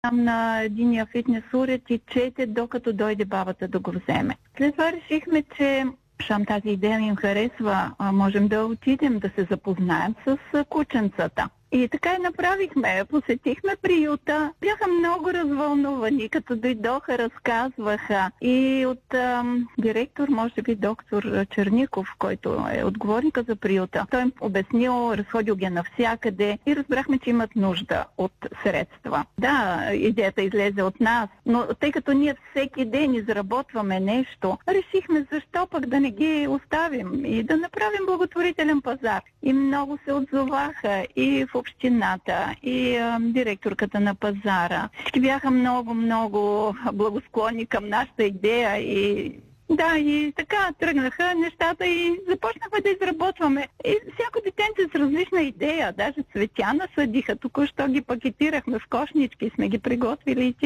там на единия фитнес уред и чете, докато дойде бабата да го вземе. След това решихме, че щом тази идея им харесва, можем да отидем да се запознаем с кученцата. И така и направихме. Посетихме приюта. Бяха много развълнувани, като дойдоха, разказваха. И от директор, може би доктор Черников, който е отговорника за приюта, той им обяснил, разходил ги навсякъде и разбрахме, че имат нужда от средства. Да, идеята излезе от нас, но тъй като ние всеки ден изработваме нещо, решихме защо пък да не ги оставим и да направим благотворителен пазар. И много се отзоваха и в общината, и директорката на пазара. Всички бяха много благосклонни към нашата идея и да, и така тръгнаха нещата и започнахме да изработваме. И всяко детенце с различна идея, даже цветя насъдиха, току-що ги пакетирахме в кошнички, сме ги приготвили и